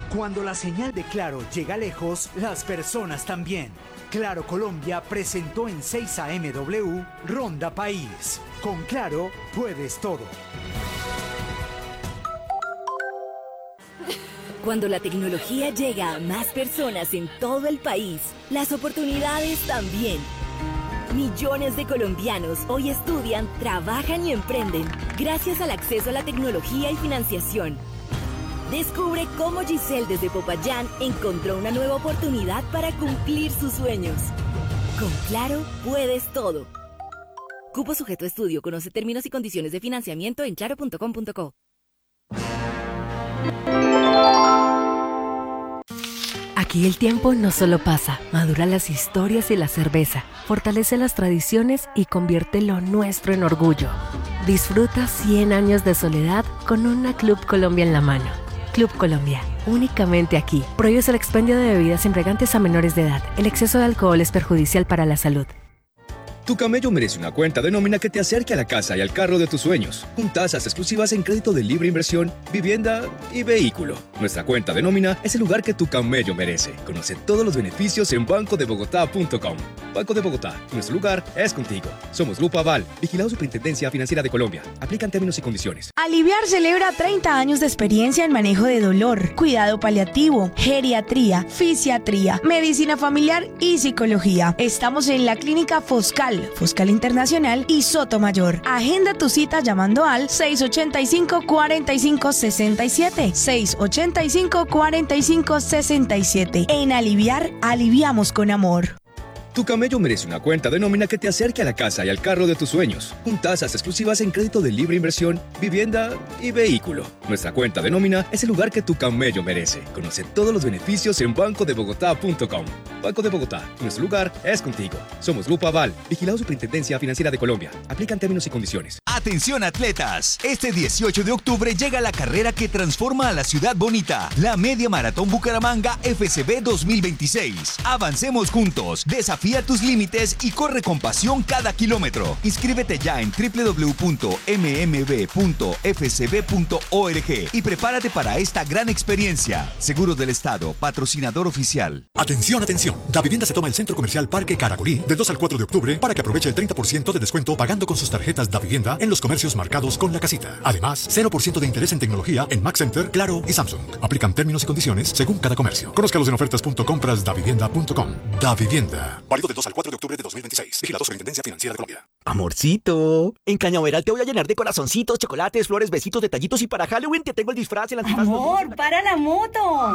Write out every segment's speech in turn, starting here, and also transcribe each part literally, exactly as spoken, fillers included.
Cuando la señal de Claro llega lejos, las personas también. Claro Colombia presentó en seis A M W Ronda País. Con Claro puedes todo. Cuando la tecnología llega a más personas en todo el país, las oportunidades también. Millones de colombianos hoy estudian, trabajan y emprenden gracias al acceso a la tecnología y financiación. Descubre cómo Giselle desde Popayán encontró una nueva oportunidad para cumplir sus sueños. Con Claro, puedes todo. Cupo sujeto a estudio. Conoce términos y condiciones de financiamiento en claro punto com punto co. Aquí el tiempo no solo pasa, madura las historias y la cerveza, fortalece las tradiciones y convierte lo nuestro en orgullo. Disfruta cien años de soledad con una Club Colombia en la mano. Club Colombia, únicamente aquí. Prohíbes el expendio de bebidas embriagantes a menores de edad. El exceso de alcohol es perjudicial para la salud. Tu camello merece una cuenta de nómina que te acerque a la casa y al carro de tus sueños, con tasas exclusivas en crédito de libre inversión, vivienda y vehículo. Nuestra cuenta de nómina es el lugar que tu camello merece. Conoce todos los beneficios en banco de bogotá punto com. Banco de Bogotá, nuestro lugar es contigo. Somos Grupo Aval, vigilado Superintendencia Financiera de Colombia. Aplican términos y condiciones. Aliviar celebra treinta años de experiencia en manejo de dolor, cuidado paliativo, geriatría, fisiatría, medicina familiar y psicología. Estamos en la clínica Foscal, Foscal Internacional y Sotomayor. Agenda tu cita llamando al seis ochenta y cinco, cuarenta y cinco, sesenta y siete. seis ochenta y cinco, cuarenta y cinco, sesenta y siete. En Aliviar, aliviamos con amor. Tu camello merece una cuenta de nómina que te acerque a la casa y al carro de tus sueños, con tasas exclusivas en crédito de libre inversión, vivienda y vehículo. Nuestra cuenta de nómina es el lugar que tu camello merece. Conoce todos los beneficios en banco de bogotá punto com. Banco de Bogotá, nuestro lugar es contigo. Somos Grupo Aval, vigilado Superintendencia Financiera de Colombia. Aplican términos y condiciones. Atención atletas, este dieciocho de octubre llega la carrera que transforma a la ciudad bonita, la Media Maratón Bucaramanga F C B dos mil veintiséis. Avancemos juntos, desafía tus límites y corre con pasión cada kilómetro. Inscríbete ya en doble u doble u doble u punto eme eme be punto efe ce be punto org y prepárate para esta gran experiencia. Seguros del Estado, patrocinador oficial. Atención, atención. Davivienda se toma el Centro Comercial Parque Caracolí del dos al cuatro de octubre para que aproveche el treinta por ciento de descuento pagando con sus tarjetas Davivienda en los comercios marcados con la casita. Además, cero por ciento de interés en tecnología en Max Center, Claro y Samsung. Aplican términos y condiciones según cada comercio. Conózcalos en ofertas punto compras davivienda punto com. Davivienda. Válido del dos al cuatro de octubre de dos mil veintiséis. Vigilado Superintendencia Financiera de Colombia. Amorcito, en Cañaveral te voy a llenar de corazoncitos, chocolates, flores, besitos, detallitos y para Halloween te tengo el disfraz, el antifaz. Amor, para la moto.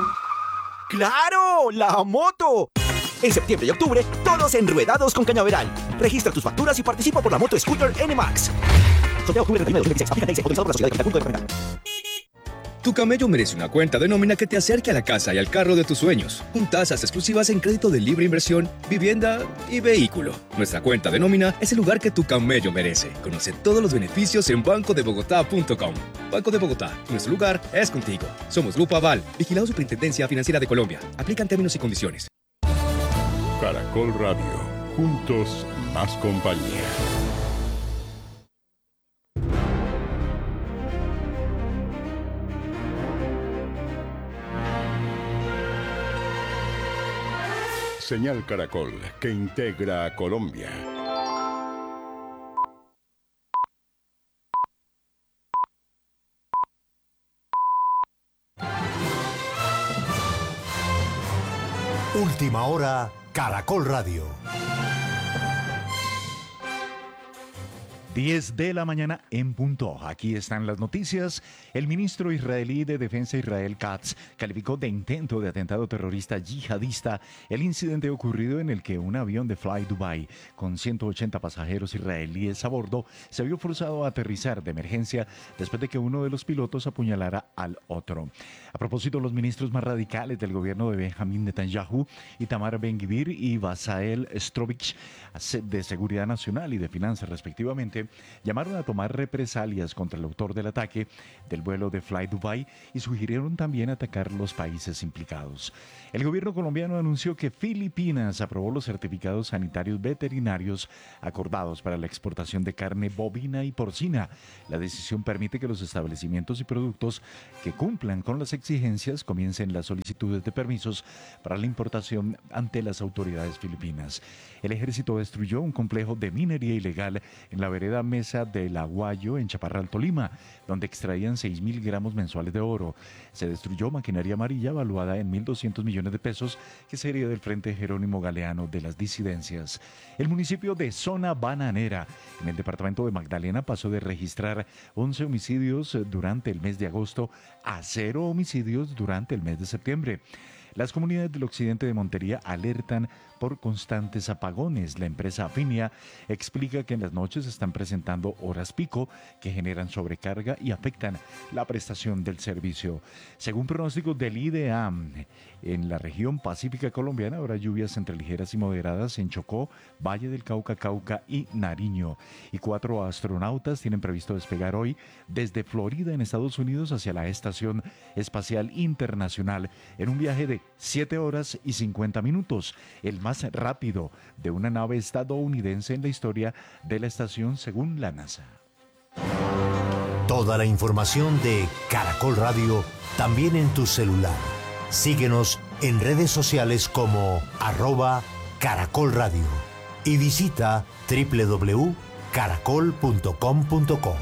¡Claro! ¡La moto! En septiembre y octubre, todos enruedados con Cañaveral. Registra tus facturas y participa por la moto Scooter N MAX. Sorteo octubre treinta y uno de dos mil veintiséis. Aplica T I C, autorizado por la Sociedad de Capital. Punto de Tu camello merece una cuenta de nómina que te acerque a la casa y al carro de tus sueños, con tasas exclusivas en crédito de libre inversión, vivienda y vehículo. Nuestra cuenta de nómina es el lugar que tu camello merece. Conoce todos los beneficios en banco de bogotá punto com. Banco de Bogotá, nuestro lugar es contigo. Somos Grupo Aval, vigilado Superintendencia Financiera de Colombia. Aplican términos y condiciones. Caracol Radio, juntos más compañía. Señal Caracol, que integra a Colombia. Última hora, Caracol Radio. diez de la mañana en punto. Aquí están las noticias. El ministro israelí de Defensa Israel Katz calificó de intento de atentado terrorista yihadista el incidente ocurrido en el que un avión de Fly Dubai con ciento ochenta pasajeros israelíes a bordo se vio forzado a aterrizar de emergencia después de que uno de los pilotos apuñalara al otro. A propósito, los ministros más radicales del gobierno de Benjamín Netanyahu, Itamar Ben-Gvir y Basael Strovich, de Seguridad Nacional y de Finanzas respectivamente, noche, llamaron a tomar represalias contra el autor del ataque del vuelo de Fly Dubai y sugirieron también atacar los países implicados. El gobierno colombiano anunció que Filipinas aprobó los certificados sanitarios veterinarios acordados para la exportación de carne bovina y porcina. La decisión permite que los establecimientos y productos que cumplan con las exigencias comiencen las solicitudes de permisos para la importación ante las autoridades filipinas. El ejército destruyó un complejo de minería ilegal en la vereda Mesa del Aguayo, en Chaparral, Tolima, donde extraían seis mil gramos mensuales de oro. Se destruyó maquinaria amarilla valuada en mil doscientos millones de pesos que sería del Frente Jerónimo Galeano de las Disidencias. El municipio de Zona Bananera, en el departamento de Magdalena, pasó de registrar once homicidios durante el mes de agosto a cero homicidios durante el mes de septiembre. Las comunidades del occidente de Montería alertan por constantes apagones. La empresa Afinia explica que en las noches están presentando horas pico que generan sobrecarga y afectan la prestación del servicio. Según pronósticos del IDEAM, en la región pacífica colombiana habrá lluvias entre ligeras y moderadas en Chocó, Valle del Cauca, Cauca y Nariño. Y cuatro astronautas tienen previsto despegar hoy desde Florida, en Estados Unidos, hacia la Estación Espacial Internacional en un viaje de siete horas y cincuenta minutos, el más rápido de una nave estadounidense en la historia de la estación, según la NASA. Toda la información de Caracol Radio también en tu celular. Síguenos en redes sociales como arroba Caracol Radio y visita doble u doble u doble u punto caracol punto com punto co.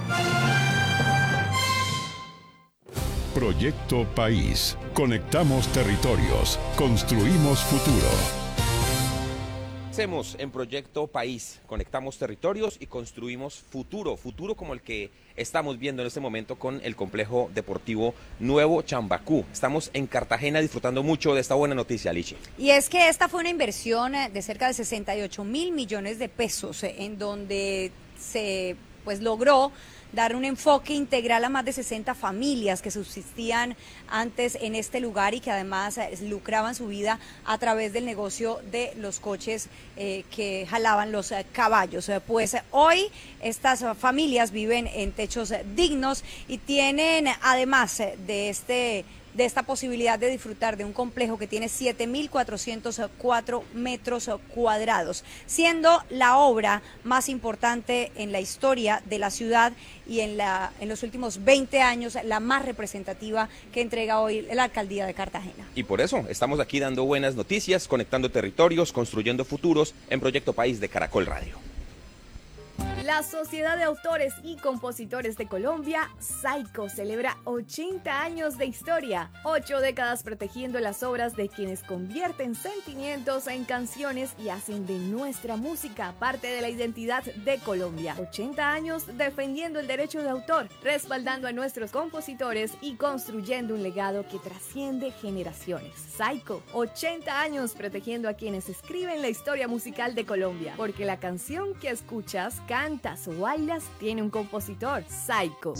Proyecto País. Conectamos territorios. Construimos futuro. Hacemos en Proyecto País, conectamos territorios y construimos futuro, futuro como el que estamos viendo en este momento con el complejo deportivo Nuevo Chambacú. Estamos en Cartagena disfrutando mucho de esta buena noticia, Lichi. Y es que esta fue una inversión de cerca de sesenta y ocho mil millones de pesos, en donde se pues logró dar un enfoque integral a más de sesenta familias que subsistían antes en este lugar y que además eh, lucraban su vida a través del negocio de los coches eh, que jalaban los eh, caballos. Eh, pues eh, hoy estas eh, familias viven en techos eh, dignos y tienen, además eh, de este de esta posibilidad de disfrutar de un complejo que tiene siete mil cuatrocientos cuatro metros cuadrados, siendo la obra más importante en la historia de la ciudad y en, la, en los últimos veinte años la más representativa que entrega hoy la alcaldía de Cartagena. Y por eso estamos aquí dando buenas noticias, conectando territorios, construyendo futuros en Proyecto País de Caracol Radio. La Sociedad de Autores y Compositores de Colombia, SAICO, celebra ochenta años de historia, ocho décadas protegiendo las obras de quienes convierten sentimientos en canciones y hacen de nuestra música parte de la identidad de Colombia. ochenta años defendiendo el derecho de autor, respaldando a nuestros compositores y construyendo un legado que trasciende generaciones. SAICO, ochenta años protegiendo a quienes escriben la historia musical de Colombia, porque la canción que escuchas, cantas o bailas tiene un compositor. SAICO.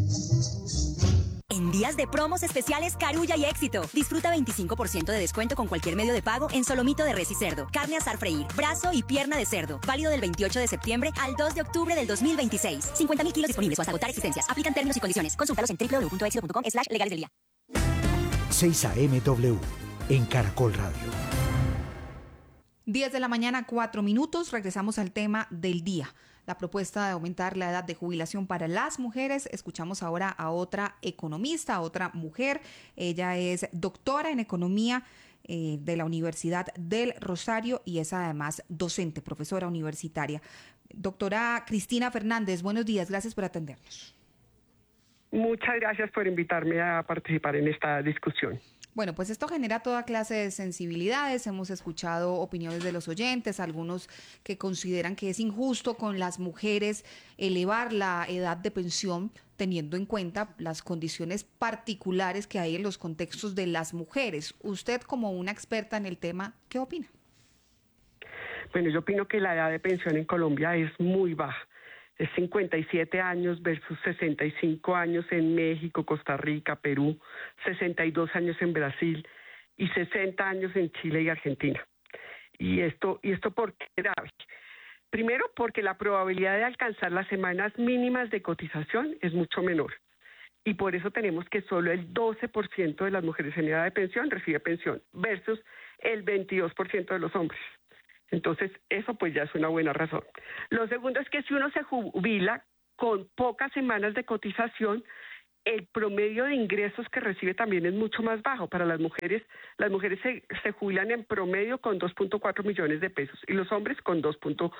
En días de promos especiales Carulla y Éxito. Disfruta veinticinco por ciento de descuento con cualquier medio de pago en solomito de res y cerdo, carne asar freír, brazo y pierna de cerdo. Válido del veintiocho de septiembre al dos de octubre del dos mil veintiséis. cincuenta mil kilos disponibles o hasta agotar existencias. Aplican términos y condiciones. Consúltalos en doble u doble u doble u punto éxito punto com slash legales del día. seis A M W en Caracol Radio. diez de la mañana, cuatro minutos. Regresamos al tema del día. La propuesta de aumentar la edad de jubilación para las mujeres. Escuchamos ahora a otra economista, a otra mujer. Ella es doctora en economía eh, de la Universidad del Rosario y es además docente, profesora universitaria. Doctora Cristina Fernández, buenos días. Gracias por atendernos. Muchas gracias por invitarme a participar en esta discusión. Bueno, pues esto genera toda clase de sensibilidades. Hemos escuchado opiniones de los oyentes, algunos que consideran que es injusto con las mujeres elevar la edad de pensión teniendo en cuenta las condiciones particulares que hay en los contextos de las mujeres. Usted, como una experta en el tema, ¿qué opina? Bueno, yo opino que la edad de pensión en Colombia es muy baja. Es cincuenta y siete años versus sesenta y cinco años en México, Costa Rica, Perú, sesenta y dos años en Brasil y sesenta años en Chile y Argentina. ¿Y esto, y esto por qué es grave? Primero, porque la probabilidad de alcanzar las semanas mínimas de cotización es mucho menor. Y por eso tenemos que solo el doce por ciento de las mujeres en edad de pensión recibe pensión versus el veintidós por ciento de los hombres. Entonces, eso pues ya es una buena razón. Lo segundo es que si uno se jubila con pocas semanas de cotización, el promedio de ingresos que recibe también es mucho más bajo. Para las mujeres, las mujeres se, se jubilan en promedio con dos punto cuatro millones de pesos y los hombres con dos punto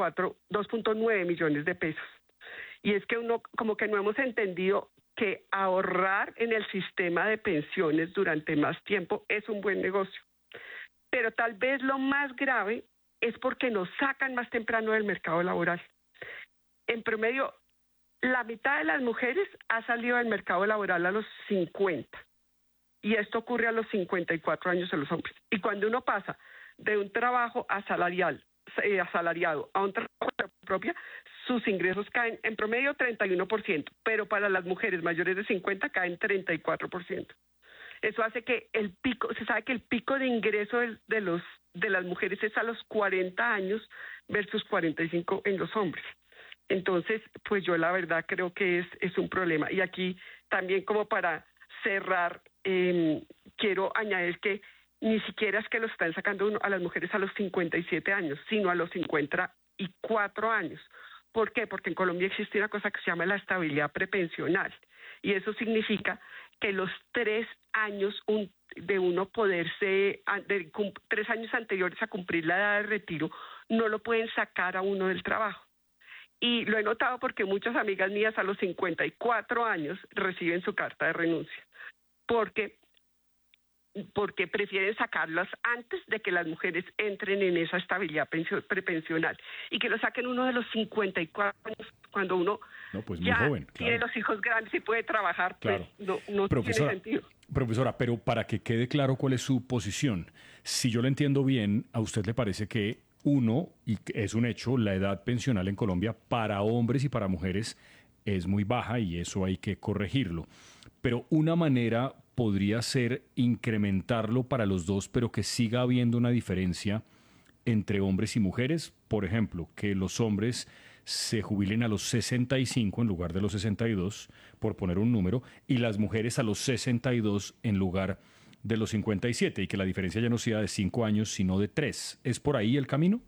nueve millones de pesos. Y es que uno como que no hemos entendido que ahorrar en el sistema de pensiones durante más tiempo es un buen negocio. Pero tal vez lo más grave es porque nos sacan más temprano del mercado laboral. En promedio, la mitad de las mujeres ha salido del mercado laboral a los cincuenta y esto ocurre a los cincuenta y cuatro años de los hombres. Y cuando uno pasa de un trabajo asalarial, eh, asalariado a un trabajo propio, sus ingresos caen en promedio treinta y uno por ciento, pero para las mujeres mayores de cincuenta caen treinta y cuatro por ciento. Eso hace que el pico, se sabe que el pico de ingreso de, de, los, de las mujeres es a los cuarenta años versus cuarenta y cinco en los hombres. Entonces, pues yo la verdad creo que es, es un problema. Y aquí también como para cerrar, eh, quiero añadir que ni siquiera es que lo están sacando uno a las mujeres a los cincuenta y siete años, sino a los cincuenta y cuatro años. ¿Por qué? Porque en Colombia existe una cosa que se llama la estabilidad prepensional. Y eso significa que los tres años un, de uno poderse, de, cum, tres años anteriores a cumplir la edad de retiro, no lo pueden sacar a uno del trabajo. Y lo he notado porque muchas amigas mías a los cincuenta y cuatro años reciben su carta de renuncia, porque, porque prefieren sacarlas antes de que las mujeres entren en esa estabilidad prepensional y que lo saquen uno de los cincuenta y cuatro años cuando uno no, pues muy ya joven, claro. tiene los hijos grandes y puede trabajar, claro. Pues no, no Profesora, tiene sentido. Profesora, pero para que quede claro cuál es su posición, si yo lo entiendo bien, ¿a usted le parece que uno, y es un hecho, la edad pensional en Colombia para hombres y para mujeres es muy baja y eso hay que corregirlo? Pero una manera podría ser incrementarlo para los dos, pero que siga habiendo una diferencia entre hombres y mujeres. Por ejemplo, que los hombres se jubilen a los sesenta y cinco en lugar de los sesenta y dos, por poner un número, y las mujeres a los sesenta y dos en lugar de los cincuenta y siete, y que la diferencia ya no sea de cinco años, sino de tres. ¿Es por ahí el camino?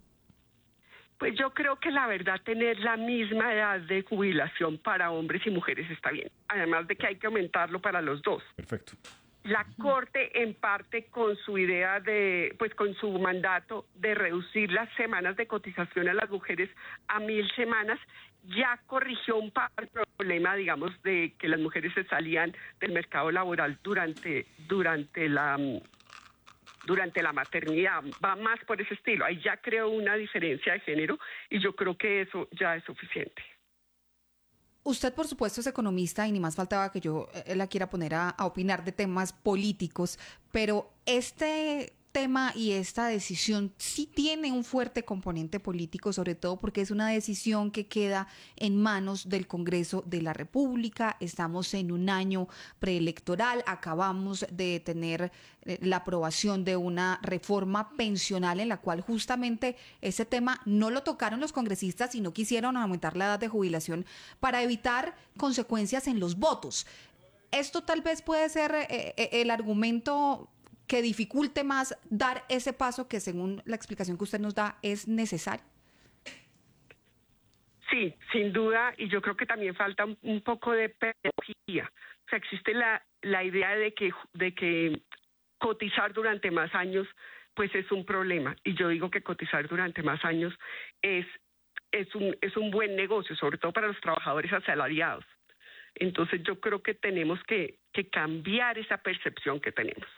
Pues yo creo que la verdad tener la misma edad de jubilación para hombres y mujeres está bien. Además de que hay que aumentarlo para los dos. Perfecto. La Corte, en parte con su idea de, pues con su mandato de reducir las semanas de cotización a las mujeres a mil semanas, ya corrigió un par de problema, digamos, de que las mujeres se salían del mercado laboral durante, durante la durante la maternidad. Va más por ese estilo. Ahí ya creó una diferencia de género y yo creo que eso ya es suficiente. Usted, por supuesto, es economista y ni más faltaba que yo eh, la quiera poner a, a opinar de temas políticos, pero este tema y esta decisión sí tiene un fuerte componente político, sobre todo porque es una decisión que queda en manos del Congreso de la República. Estamos en un año preelectoral, acabamos de tener eh, la aprobación de una reforma pensional en la cual justamente ese tema no lo tocaron los congresistas y no quisieron aumentar la edad de jubilación para evitar consecuencias en los votos. Esto tal vez puede ser eh, eh, el argumento que dificulte más dar ese paso que, según la explicación que usted nos da, es necesario. Sí, sin duda, y yo creo que también falta un, un poco de pedagogía. O sea, existe la, la idea de que, de que cotizar durante más años, pues es un problema. Y yo digo que cotizar durante más años es, es, un, es un buen negocio, sobre todo para los trabajadores asalariados. Entonces yo creo que tenemos que, que cambiar esa percepción que tenemos.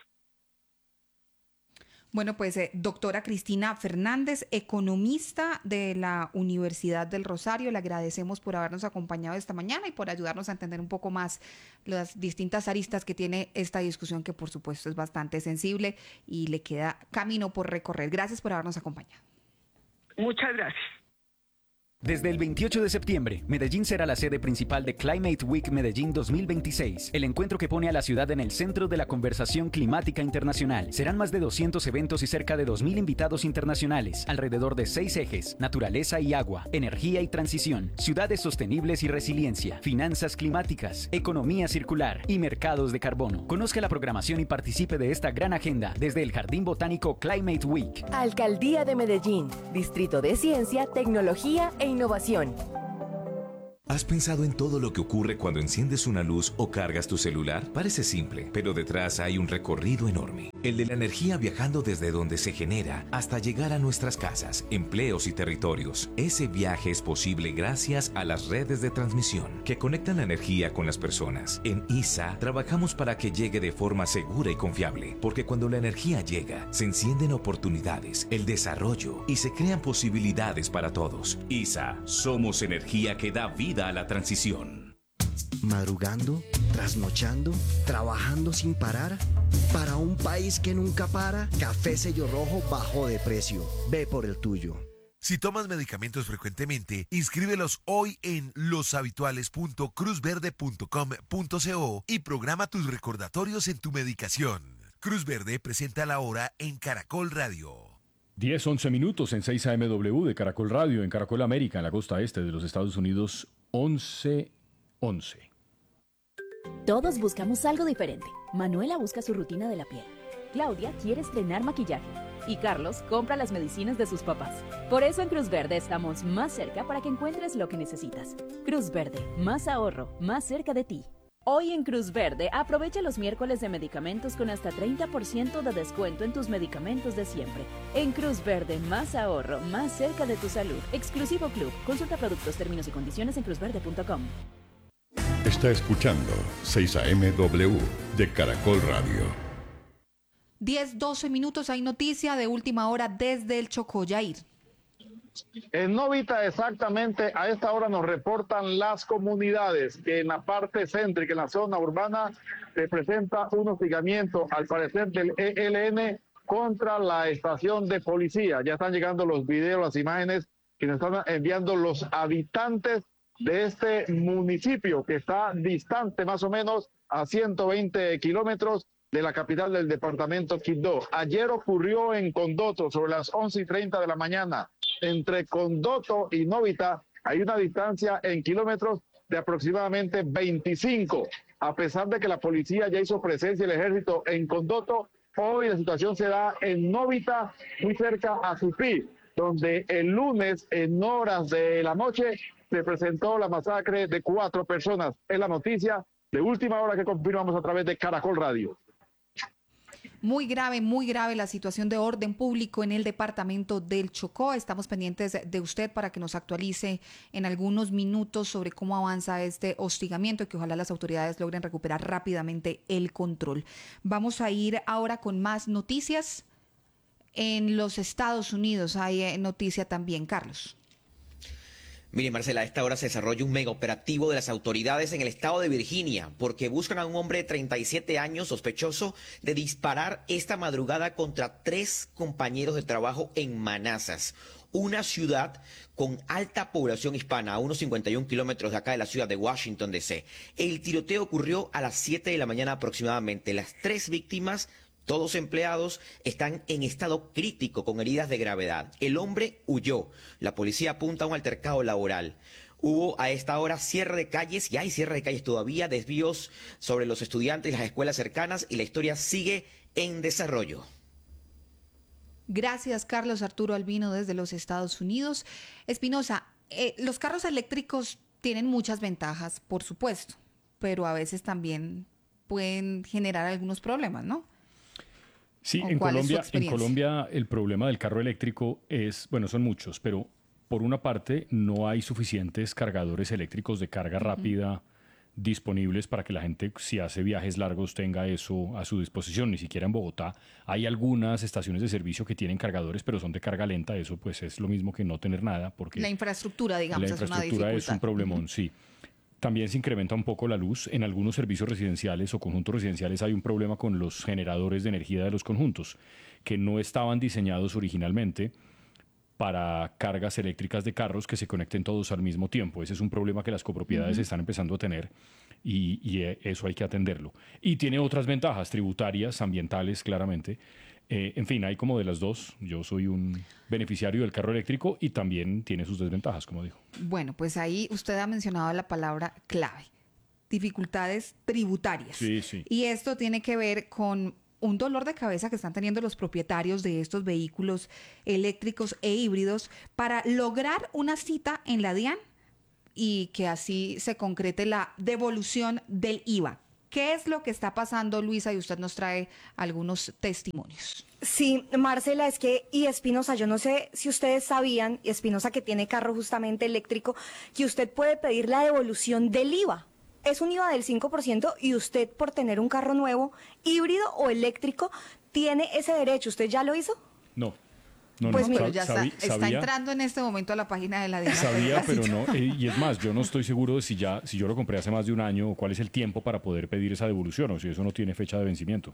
Bueno, pues eh, doctora Cristina Fernández, economista de la Universidad del Rosario, le agradecemos por habernos acompañado esta mañana y por ayudarnos a entender un poco más las distintas aristas que tiene esta discusión, que por supuesto es bastante sensible y le queda camino por recorrer. Gracias por habernos acompañado. Muchas gracias. Desde el veintiocho de septiembre, Medellín será la sede principal de Climate Week Medellín dos mil veintiséis, el encuentro que pone a la ciudad en el centro de la conversación climática internacional. Serán más de doscientos eventos y cerca de dos mil invitados internacionales, alrededor de seis ejes: naturaleza y agua, energía y transición, ciudades sostenibles y resiliencia, finanzas climáticas, economía circular y mercados de carbono. Conozca la programación y participe de esta gran agenda desde el Jardín Botánico Climate Week. Alcaldía de Medellín, Distrito de Ciencia, Tecnología e Innovación. ¿Has pensado en todo lo que ocurre cuando enciendes una luz o cargas tu celular? Parece simple, pero detrás hay un recorrido enorme. El de la energía viajando desde donde se genera hasta llegar a nuestras casas, empleos y territorios. Ese viaje es posible gracias a las redes de transmisión que conectan la energía con las personas. En I S A trabajamos para que llegue de forma segura y confiable, porque cuando la energía llega, se encienden oportunidades, el desarrollo y se crean posibilidades para todos. I S A, somos energía que da vida a la transición. Madrugando, trasnochando, trabajando sin parar. Para un país que nunca para, Café Sello Rojo bajó de precio. Ve por el tuyo. Si tomas medicamentos frecuentemente, inscríbelos hoy en loshabituales punto cruz verde punto com punto co y programa tus recordatorios en tu medicación. Cruz Verde presenta la hora en Caracol Radio. diez, once minutos en seis A M W de Caracol Radio, en Caracol América, en la costa este de los Estados Unidos, once once. Todos buscamos algo diferente. Manuela busca su rutina de la piel. Claudia quiere estrenar maquillaje. Y Carlos compra las medicinas de sus papás. Por eso en Cruz Verde estamos más cerca para que encuentres lo que necesitas. Cruz Verde, más ahorro, más cerca de ti. Hoy en Cruz Verde, aprovecha los miércoles de medicamentos con hasta treinta por ciento de descuento en tus medicamentos de siempre. En Cruz Verde, más ahorro, más cerca de tu salud. Exclusivo Club. Consulta productos, términos y condiciones en cruz verde punto com. Está escuchando seis A M W de Caracol Radio. diez, doce minutos, hay noticia de última hora desde el Chocó. Yair. En Novita, exactamente a esta hora nos reportan las comunidades que en la parte céntrica, en la zona urbana, se presenta un hostigamiento, al parecer del E L N, contra la estación de policía. Ya están llegando los videos, las imágenes que nos están enviando los habitantes de este municipio, que está distante más o menos a ciento veinte kilómetros de la capital del departamento Quibdó. Ayer ocurrió en Condoto sobre las once y treinta de la mañana. Entre Condoto y Novita hay una distancia en kilómetros de aproximadamente veinticinco. A pesar de que la policía ya hizo presencia y el ejército en Condoto, hoy la situación se da en Novita, muy cerca a Supí, donde el lunes en horas de la noche se presentó la masacre de cuatro personas. Es la noticia de última hora que confirmamos a través de Caracol Radio. Muy grave, muy grave la situación de orden público en el departamento del Chocó. Estamos pendientes de usted para que nos actualice en algunos minutos sobre cómo avanza este hostigamiento y que ojalá las autoridades logren recuperar rápidamente el control. Vamos a ir ahora con más noticias. En los Estados Unidos hay noticia también, Carlos. Mire, Marcela, a esta hora se desarrolla un mega operativo de las autoridades en el estado de Virginia porque buscan a un hombre de treinta y siete años sospechoso de disparar esta madrugada contra tres compañeros de trabajo en Manassas, una ciudad con alta población hispana, a unos cincuenta y un kilómetros de acá de la ciudad de Washington, D C El tiroteo ocurrió a las siete de la mañana aproximadamente. Las tres víctimas, todos empleados, están en estado crítico con heridas de gravedad. El hombre huyó. La policía apunta a un altercado laboral. Hubo a esta hora cierre de calles, y hay cierre de calles todavía, desvíos sobre los estudiantes y las escuelas cercanas, y la historia sigue en desarrollo. Gracias, Carlos Arturo Albino, desde los Estados Unidos. Espinosa, eh, los carros eléctricos tienen muchas ventajas, por supuesto, pero a veces también pueden generar algunos problemas, ¿no? Sí, en Colombia, en Colombia el problema del carro eléctrico es, bueno, son muchos, pero por una parte no hay suficientes cargadores eléctricos de carga uh-huh. rápida disponibles para que la gente, si hace viajes largos, tenga eso a su disposición. Ni siquiera en Bogotá hay algunas estaciones de servicio que tienen cargadores, pero son de carga lenta. Eso pues es lo mismo que no tener nada, porque la infraestructura, digamos, la infraestructura es una dificultad. Es un problemón, uh-huh. sí. También se incrementa un poco la luz. En algunos servicios residenciales o conjuntos residenciales hay un problema con los generadores de energía de los conjuntos, que no estaban diseñados originalmente para cargas eléctricas de carros que se conecten todos al mismo tiempo. Ese es un problema que las copropiedades uh-huh. están empezando a tener y, y eso hay que atenderlo. Y tiene otras ventajas tributarias, ambientales, claramente. Eh, en fin, hay como de las dos. Yo soy un beneficiario del carro eléctrico y también tiene sus desventajas, como dijo. Bueno, pues ahí usted ha mencionado la palabra clave, dificultades tributarias. Sí, sí. Y esto tiene que ver con un dolor de cabeza que están teniendo los propietarios de estos vehículos eléctricos e híbridos para lograr una cita en la DIAN y que así se concrete la devolución del I V A. ¿Qué es lo que está pasando, Luisa? Y usted nos trae algunos testimonios. Sí, Marcela, es que, y Espinosa, yo no sé si ustedes sabían, y Espinosa que tiene carro justamente eléctrico, que usted puede pedir la devolución del I V A. Es un I V A del cinco por ciento y usted por tener un carro nuevo, híbrido o eléctrico, tiene ese derecho. ¿Usted ya lo hizo? No. No, pues no, mira, ya sabí, está, está sabía, entrando en este momento a la página de la DIAN. Sabía, pero no. Eh, y es más, yo no estoy seguro de si ya, si yo lo compré hace más de un año, o cuál es el tiempo para poder pedir esa devolución, o si eso no tiene fecha de vencimiento.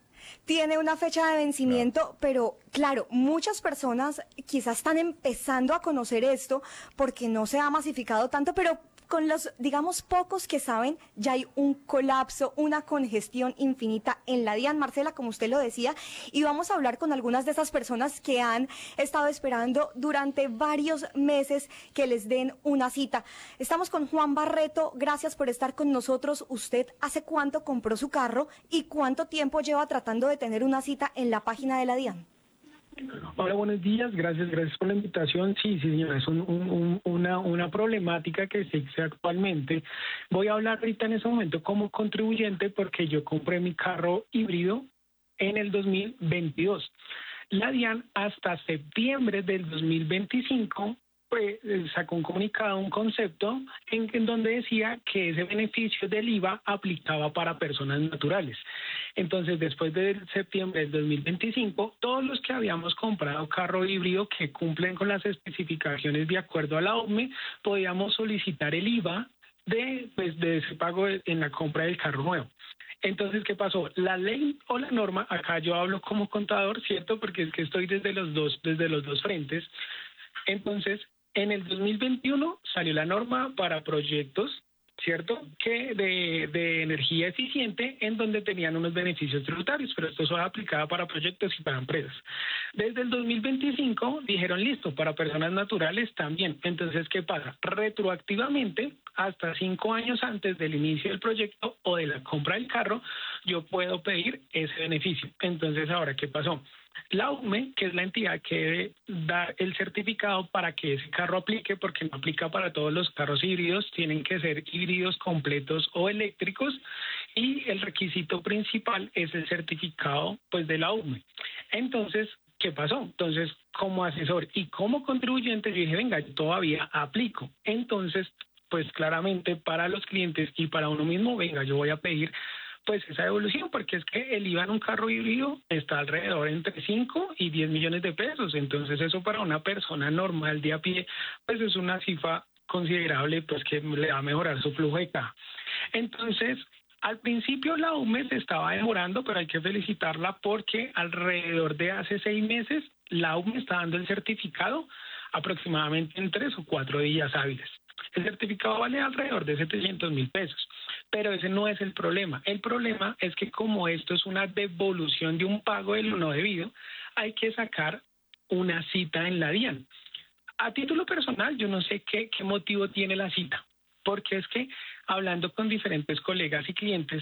Tiene una fecha de vencimiento, claro. Pero claro, muchas personas quizás están empezando a conocer esto porque no se ha masificado tanto, pero con los, digamos, pocos que saben, ya hay un colapso, una congestión infinita en la DIAN, Marcela, como usted lo decía, y vamos a hablar con algunas de esas personas que han estado esperando durante varios meses que les den una cita. Estamos con Juan Barreto, gracias por estar con nosotros. ¿Usted hace cuánto compró su carro y cuánto tiempo lleva tratando de tener una cita en la página de la DIAN? Hola, buenos días, gracias, gracias por la invitación. Sí, sí, señora, es un, un, una, una problemática que existe actualmente. Voy a hablar ahorita en ese momento como contribuyente porque yo compré mi carro híbrido en el dos mil veintidós. La DIAN hasta septiembre del dos mil veinticinco pues, sacó un comunicado, un concepto en, en donde decía que ese beneficio del I V A aplicaba para personas naturales. Entonces, después de septiembre del dos mil veinticinco, todos los que habíamos comprado carro híbrido que cumplen con las especificaciones de acuerdo a la O C M E, podíamos solicitar el I V A de, pues, de ese pago en la compra del carro nuevo. Entonces, ¿qué pasó? La ley o la norma, acá yo hablo como contador, ¿cierto? Porque es que estoy desde los dos, desde los dos frentes. Entonces, en el dos mil veintiuno salió la norma para proyectos, ¿cierto? Que de, de energía eficiente en donde tenían unos beneficios tributarios, pero esto solo aplicaba para proyectos y para empresas. Desde el dos mil veinticinco dijeron listo, para personas naturales también. Entonces, ¿qué pasa? Retroactivamente, hasta cinco años antes del inicio del proyecto o de la compra del carro, yo puedo pedir ese beneficio. Entonces, ahora, ¿qué pasó? La U M E, que es la entidad que debe dar el certificado para que ese carro aplique, porque no aplica para todos los carros híbridos, tienen que ser híbridos completos o eléctricos, y el requisito principal es el certificado pues de la U M E. Entonces, ¿qué pasó? Entonces, como asesor y como contribuyente, yo dije, venga, yo todavía aplico. Entonces, pues claramente para los clientes y para uno mismo, venga, yo voy a pedir pues esa devolución, porque es que el I V A en un carro híbrido está alrededor entre cinco y diez millones de pesos. Entonces eso para una persona normal de a pie, pues es una cifra considerable, pues que le va a mejorar su flujo de caja. Entonces, al principio la U M E se estaba demorando, pero hay que felicitarla porque alrededor de hace seis meses la U M E está dando el certificado aproximadamente en tres o cuatro días hábiles. El certificado vale alrededor de setecientos mil pesos, pero ese no es el problema. El problema es que como esto es una devolución de un pago de lo no debido, hay que sacar una cita en la DIAN. A título personal, yo no sé qué, qué motivo tiene la cita, porque es que hablando con diferentes colegas y clientes,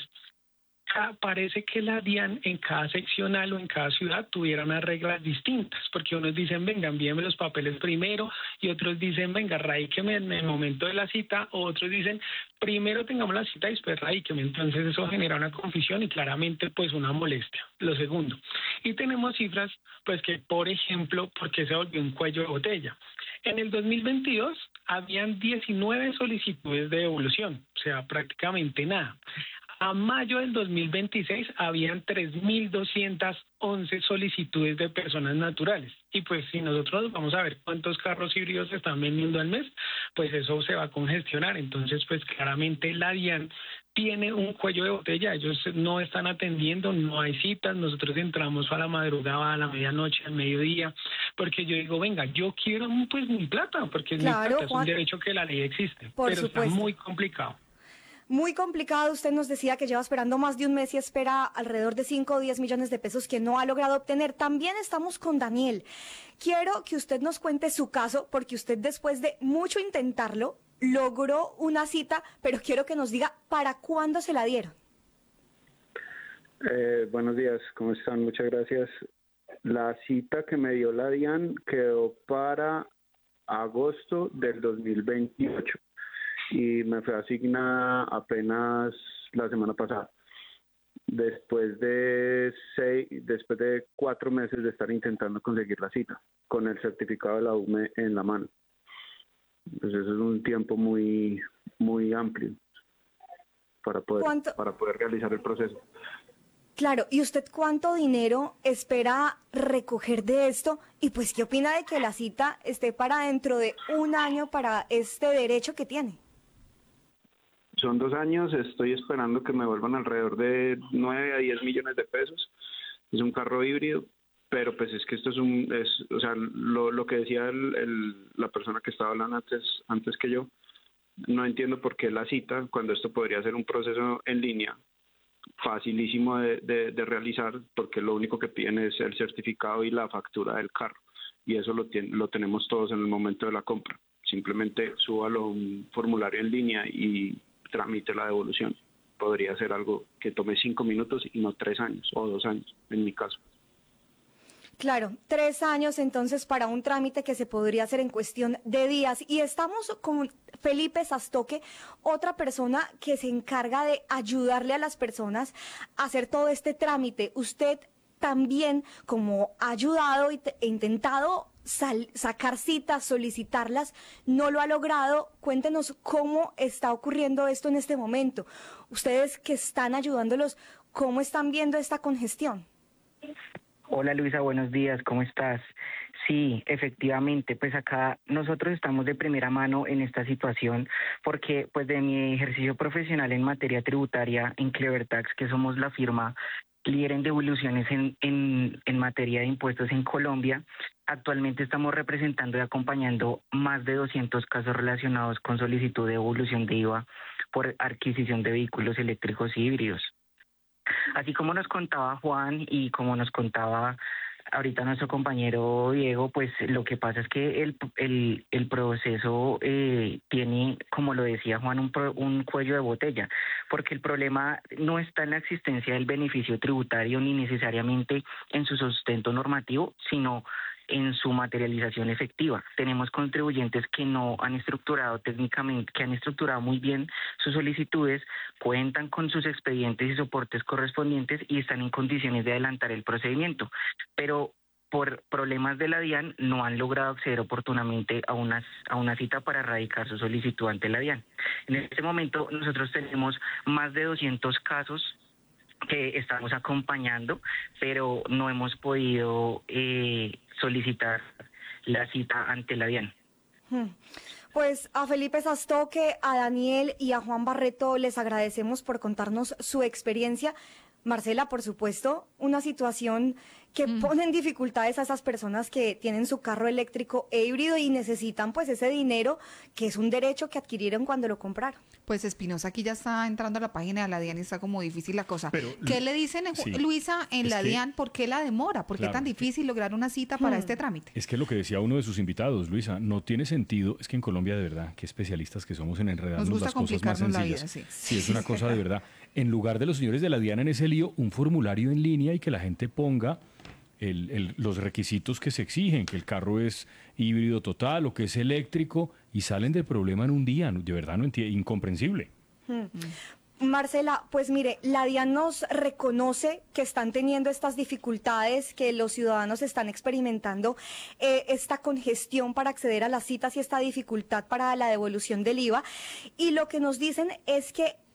parece que la DIAN en cada seccional o en cada ciudad tuviera unas reglas distintas, porque unos dicen, venga, envíenme los papeles primero, y otros dicen, venga, radíqueme en el momento de la cita, o otros dicen, primero tengamos la cita y después radíqueme. Entonces eso genera una confusión y claramente pues una molestia. Lo segundo, y tenemos cifras, pues que por ejemplo, porque se volvió un cuello de botella. En el dos mil veintidós habían diecinueve solicitudes de devolución, o sea, prácticamente nada. A mayo del dos mil veintiséis habían tres mil doscientas once solicitudes de personas naturales. Y pues si nosotros vamos a ver cuántos carros híbridos se están vendiendo al mes, pues eso se va a congestionar. Entonces, pues claramente la DIAN tiene un cuello de botella, ellos no están atendiendo, no hay citas, nosotros entramos a la madrugada, a la medianoche, al mediodía, porque yo digo, venga, yo quiero pues mi plata, porque Claro, mi plata es Juan. un derecho que la ley existe, Por pero supuesto. está muy complicado. Muy complicado, usted nos decía que lleva esperando más de un mes y espera alrededor de cinco o diez millones de pesos que no ha logrado obtener. También estamos con Daniel. Quiero que usted nos cuente su caso, porque usted después de mucho intentarlo, logró una cita, pero quiero que nos diga para cuándo se la dieron. Eh, buenos días, ¿cómo están? Muchas gracias. La cita que me dio la DIAN quedó para agosto del dos mil veintiocho y me fue asignada apenas la semana pasada. Después de seis, después de cuatro meses de estar intentando conseguir la cita, con el certificado de la U M E en la mano. Pues eso es un tiempo muy, muy amplio para poder, ¿Cuánto? para poder realizar el proceso. Claro, ¿y usted cuánto dinero espera recoger de esto? Y pues, ¿qué opina de que la cita esté para dentro de un año para este derecho que tiene? Son dos años, estoy esperando que me vuelvan alrededor de nueve a diez millones de pesos. Es un carro híbrido, pero pues es que esto es un, es, o sea, lo, lo que decía el, el, la persona que estaba hablando antes, antes que yo, no entiendo por qué la cita, cuando esto podría ser un proceso en línea, facilísimo de, de, de realizar, porque lo único que piden es el certificado y la factura del carro, y eso lo, tiene, lo tenemos todos en el momento de la compra. Simplemente súbalo a un formulario en línea y tramite la devolución. Podría ser algo que tome cinco minutos y no tres años o dos años, en mi caso. Claro, tres años entonces para un trámite que se podría hacer en cuestión de días. Y estamos con Felipe Sastoque, otra persona que se encarga de ayudarle a las personas a hacer todo este trámite. Usted también, como ha ayudado e intentado sal, sacar citas, solicitarlas, no lo ha logrado. Cuéntenos cómo está ocurriendo esto en este momento. Ustedes que están ayudándolos, ¿cómo están viendo esta congestión? Hola Luisa, buenos días, ¿cómo estás? Sí, efectivamente, pues acá nosotros estamos de primera mano en esta situación porque pues de mi ejercicio profesional en materia tributaria en Clevertax, que somos la firma líder en devoluciones en, en, en materia de impuestos en Colombia, actualmente estamos representando y acompañando más de doscientos casos relacionados con solicitud de devolución de I V A por adquisición de vehículos eléctricos y híbridos. Así como nos contaba Juan y como nos contaba ahorita nuestro compañero Diego, pues lo que pasa es que el, el, el proceso eh, tiene, como lo decía Juan, un, pro, un cuello de botella, porque el problema no está en la existencia del beneficio tributario ni necesariamente en su sustento normativo, sino en su materialización efectiva. Tenemos contribuyentes que no han estructurado técnicamente, que han estructurado muy bien sus solicitudes, cuentan con sus expedientes y soportes correspondientes y están en condiciones de adelantar el procedimiento, pero por problemas de la DIAN no han logrado acceder oportunamente a una, a una cita para erradicar su solicitud ante la DIAN. En este momento nosotros tenemos más de doscientos casos que estamos acompañando, pero no hemos podido eh, solicitar la cita ante la DIAN. Pues a Felipe Sastoque, a Daniel y a Juan Barreto les agradecemos por contarnos su experiencia. Marcela, por supuesto, una situación que mm. pone en dificultades a esas personas que tienen su carro eléctrico e híbrido y necesitan pues ese dinero que es un derecho que adquirieron cuando lo compraron. Pues Espinosa aquí ya está entrando a la página de la DIAN y está como difícil la cosa. Pero, ¿Qué le dicen, sí, Luisa, en la que, DIAN? ¿Por qué la demora? ¿Por qué claro, es tan difícil lograr una cita para hmm. este trámite? Es que lo que decía uno de sus invitados, Luisa, no tiene sentido. Es que en Colombia, de verdad, qué especialistas que somos en enredarnos las cosas más sencillas. La vida, sí. sí, es una cosa de verdad. En lugar de los señores de la DIAN en ese lío, un formulario en línea y que la gente ponga el, el, los requisitos que se exigen, que el carro es híbrido total o que es eléctrico, y salen del problema en un día. De verdad, no entiendo, incomprensible. Hmm. Marcela, pues mire, la DIAN nos reconoce que están teniendo estas dificultades, que los ciudadanos están experimentando eh, esta congestión para acceder a las citas y esta dificultad para la devolución del I V A, y lo que nos dicen es que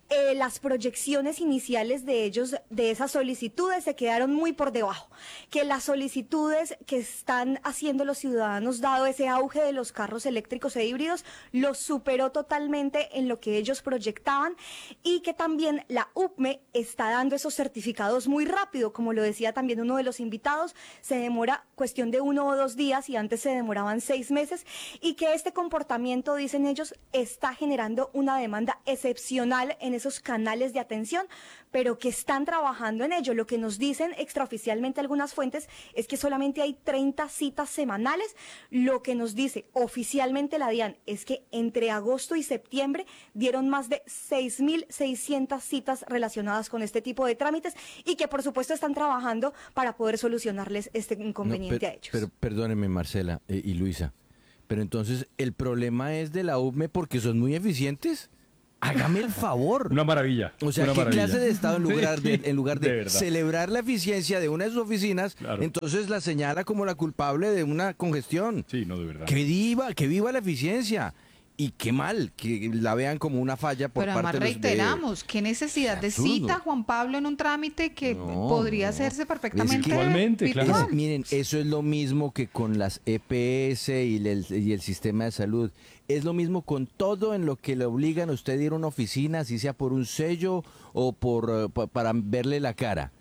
eh, las proyecciones iniciales de ellos, de esas solicitudes, se quedaron muy por debajo, que las solicitudes que están haciendo los ciudadanos, dado ese auge de los carros eléctricos e híbridos, los superó totalmente en lo que ellos proyectaban, y que también la U P M E está dando esos certificados muy rápido, como lo decía también uno de los invitados, se demora cuestión de uno o dos días y antes se demoraban seis meses, y que este comportamiento, dicen ellos, está generando una demanda excepcional en esos canales de atención, pero que están trabajando en ello. Lo que nos dicen extraoficialmente algunas fuentes es que solamente hay treinta citas semanales. Lo que nos dice oficialmente la DIAN es que entre agosto y septiembre dieron más de seis mil seiscientas citas relacionadas con este tipo de trámites, y que por supuesto están trabajando para poder solucionarles este inconveniente no, pero, a ellos. Pero perdónenme, Marcela eh, y Luisa, pero entonces el problema es de la U P M E porque son muy eficientes. Hágame el favor. Una maravilla. O sea, una ¿qué maravilla. clase de Estado en lugar de, en lugar de, de celebrar la eficiencia de una de sus oficinas, claro, entonces la señala como la culpable de una congestión? Sí, no, de verdad. Que viva, que viva la eficiencia. Y qué mal que la vean como una falla por Pero parte además de los reiteramos, qué necesidad de absurdo. cita, Juan Pablo, en un trámite que No, podría no. hacerse Es perfectamente que- Igualmente, claro. Es- miren, eso es lo mismo que con las E P S y el, y el sistema de salud. Es lo mismo con todo en lo que le obligan a usted a ir a una oficina, si sea por un sello o por eh, pa- para verle la cara.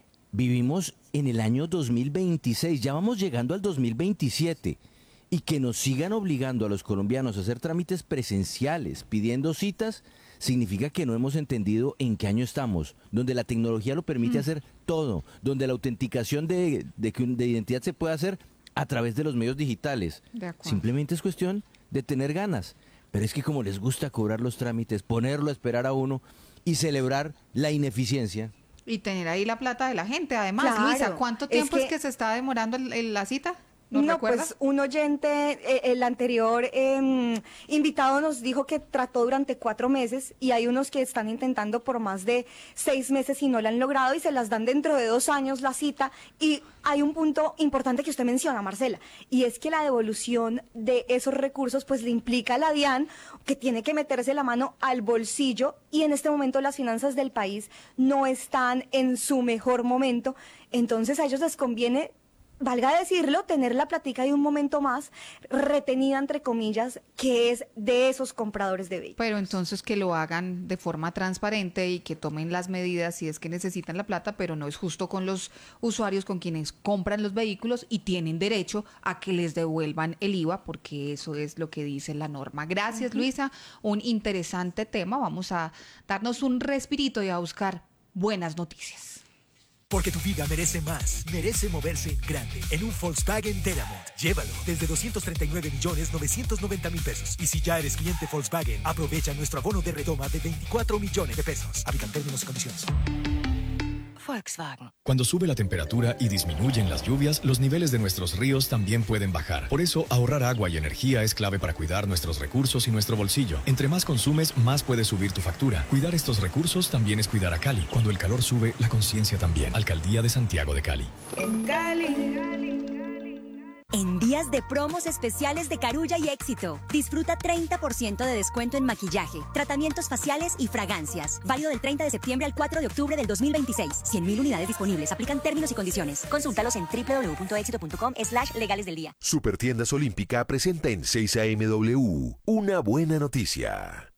Vivimos en el año dos mil veintiséis, ya vamos llegando al dos mil veintisiete. Y que nos sigan obligando a los colombianos a hacer trámites presenciales, pidiendo citas, significa que no hemos entendido en qué año estamos, donde la tecnología lo permite Mm. hacer todo, donde la autenticación de, de, que un- de identidad se puede hacer a través de los medios digitales. De acuerdo. Simplemente es cuestión de tener ganas. Pero es que como les gusta cobrar los trámites, ponerlo a esperar a uno y celebrar la ineficiencia. Y tener ahí la plata de la gente. Además, Claro, Luisa, ¿cuánto es tiempo es que, que- se está demorando el- el- la cita? ¿No, No, recuerdas? pues un oyente, eh, el anterior eh, invitado nos dijo que trató durante cuatro meses, y hay unos que están intentando por más de seis meses y no lo han logrado, y se las dan dentro de dos años la cita. Y hay un punto importante que usted menciona, Marcela, y es que la devolución de esos recursos pues le implica a la DIAN, que tiene que meterse la mano al bolsillo, y en este momento las finanzas del país no están en su mejor momento. Entonces a ellos les conviene, valga decirlo, tener la platica de un momento más retenida, entre comillas, que es de esos compradores de vehículos. Pero entonces que lo hagan de forma transparente y que tomen las medidas si es que necesitan la plata, pero no es justo con los usuarios, con quienes compran los vehículos y tienen derecho a que les devuelvan el I V A, porque eso es lo que dice la norma. Gracias, Ujú. Luisa. Un interesante tema. Vamos a darnos un respirito y a buscar buenas noticias. Porque tu vida merece más, merece moverse en grande, en un Volkswagen Teramont. Llévalo desde doscientos treinta y nueve millones novecientos noventa mil pesos. Y si ya eres cliente Volkswagen, aprovecha nuestro abono de redoma de veinticuatro millones de pesos. Aplican términos y condiciones. Volkswagen. Cuando sube la temperatura y disminuyen las lluvias, los niveles de nuestros ríos también pueden bajar. Por eso, ahorrar agua y energía es clave para cuidar nuestros recursos y nuestro bolsillo. Entre más consumes, más puede subir tu factura. Cuidar estos recursos también es cuidar a Cali. Cuando el calor sube, la conciencia también. Alcaldía de Santiago de Cali. En días de promos especiales de Carulla y Éxito, disfruta treinta por ciento de descuento en maquillaje, tratamientos faciales y fragancias. Válido del treinta de septiembre al cuatro de octubre del dos mil veintiséis. cien mil unidades disponibles. Aplican términos y condiciones. Consúltalos en doble u doble u doble u punto éxito punto com slash legales del día. Supertiendas Olímpica presenta en seis A M W una buena noticia.